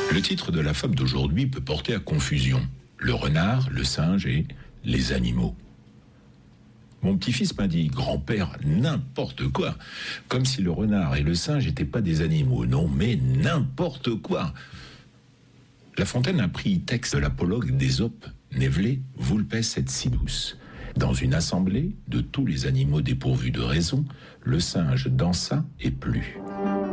Le titre de la fable d'aujourd'hui peut porter à confusion. Le renard, le singe et les animaux. Mon petit-fils m'a dit, grand-père, n'importe quoi. Comme si le renard et le singe n'étaient pas des animaux. Non, mais n'importe quoi. La Fontaine a pris texte de l'apologue d'Ésope, Nevele, vulpes et sidus. Dans une assemblée de tous les animaux dépourvus de raison, le singe dansa et plut.